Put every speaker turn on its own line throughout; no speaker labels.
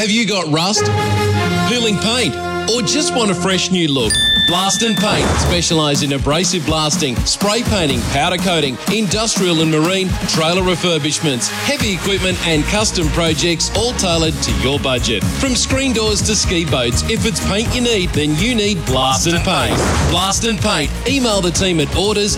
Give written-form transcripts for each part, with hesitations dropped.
Have you got rust, peeling paint, or just want a fresh new look? Blast and Paint specialise in abrasive blasting, spray painting, powder coating, industrial and marine, trailer refurbishments, heavy equipment and custom projects, all tailored to your budget. From screen doors to ski boats, if it's paint you need, then you need Blast and Paint. Blast and Paint. Email the team at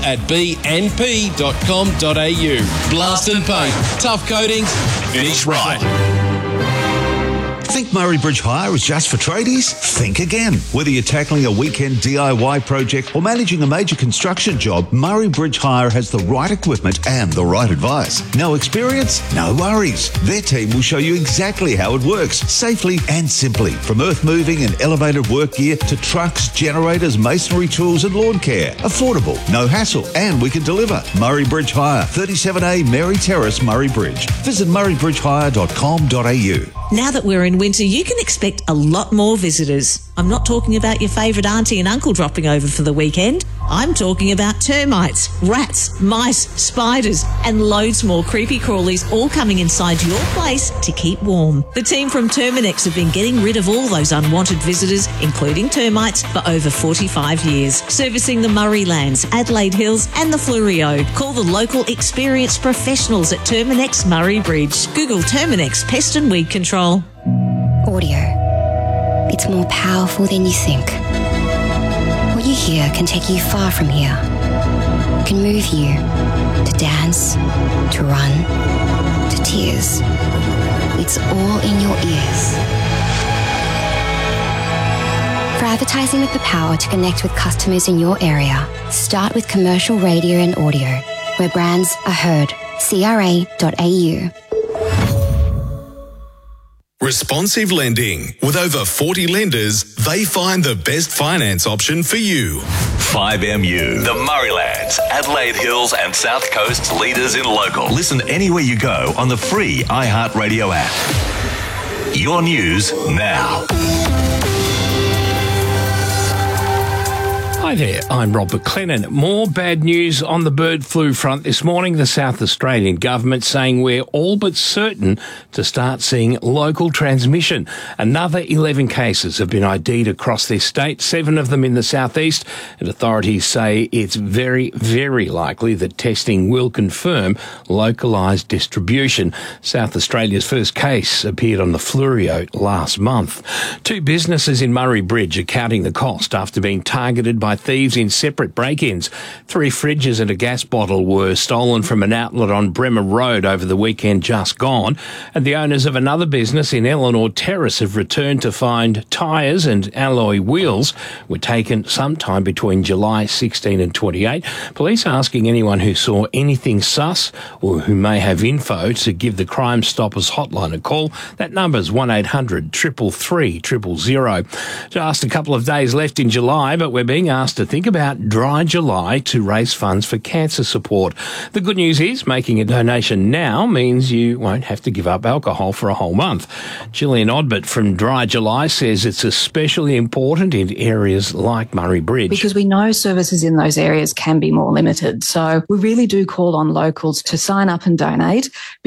orders@bnp.com.au. Blast and Paint. Tough coatings, finish right.
Think Murray Bridge Hire is just for tradies? Think again. Whether you're tackling a weekend DIY project or managing a major construction job, Murray Bridge Hire has the right equipment and the right advice. No experience? No worries. Their team will show you exactly how it works, safely and simply. From earth moving and elevated work gear to trucks, generators, masonry tools and lawn care. Affordable, no hassle, and we can deliver. Murray Bridge Hire, 37A Mary Terrace, Murray Bridge. Visit murraybridgehire.com.au.
Now that we're in winter, you can expect a lot more visitors. I'm not talking about your favourite auntie and uncle dropping over for the weekend. I'm talking about termites, rats, mice, spiders, and loads more creepy crawlies all coming inside your place to keep warm. The team from Terminex have been getting rid of all those unwanted visitors, including termites, for over 45 years. Servicing the Murraylands, Adelaide Hills and the Fleurieu. Call the local experienced professionals at Terminex Murray Bridge. Google Terminex Pest and Weed Control.
Audio. It's more powerful than you think. What you hear can take you far from here. It can move you to dance, to run, to tears. It's all in your ears. For advertising with the power to connect with customers in your area, start with commercial radio and audio, where brands are heard. CRA.au.
Responsive Lending. With over 40 lenders, they find the best finance option for you.
5MU, the Murraylands, Adelaide Hills and South Coast's leaders in local. Listen anywhere you go on the free iHeartRadio app. Your news now.
Hi there, I'm Rob McLennan. More bad news on the bird flu front this morning. The South Australian government saying we're all but certain to start seeing local transmission. Another 11 cases have been ID'd across this state, 7 of them in the southeast, and authorities say it's very, very likely that testing will confirm localised distribution. South Australia's first case appeared on the Fleurieu last month. 2 businesses in Murray Bridge are counting the cost after being targeted by thieves in separate break-ins. 3 fridges and a gas bottle were stolen from an outlet on Bremer Road over the weekend just gone, and the owners of another business in Eleanor Terrace have returned to find tyres and alloy wheels were taken sometime between July 16 and 28. Police asking anyone who saw anything sus or who may have info to give the Crime Stoppers hotline a call. That number's 1800 333 000. Just a couple of days left in July, but we're being asked to think about Dry July to raise funds for cancer support. The good news is making a donation now means you won't have to give up alcohol for a whole month. Gillian Odbert from Dry July says it's especially important in areas like Murray Bridge.
Because we know services in those areas can be more limited. So we really do call on locals to sign up and donate.